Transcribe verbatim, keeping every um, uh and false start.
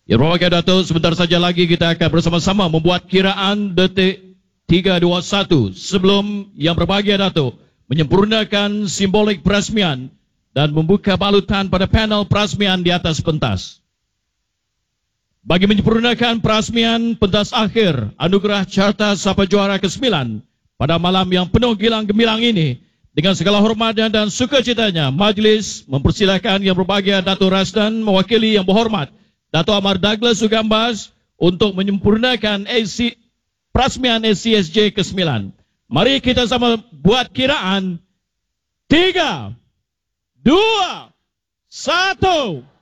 Ya, Bapak Datuk, sebentar saja lagi kita akan bersama-sama membuat kiraan detik tiga dua satu sebelum yang berbahagia Datuk menyempurnakan simbolik perasmian dan membuka balutan pada panel perasmian di atas pentas. Bagi menyempurnakan perasmian pentas akhir Anugerah Carta Sapa Juara kesembilan pada malam yang penuh gilang gemilang ini, dengan segala hormatnya dan sukacitanya, majlis mempersilakan yang berbahagia Datuk Rasdan mewakili yang berhormat Datuk Amar Douglas Sugambas untuk menyempurnakan A C, perasmian A C S J kesembilan. Mari kita sama buat kiraan tiga, dua, satu.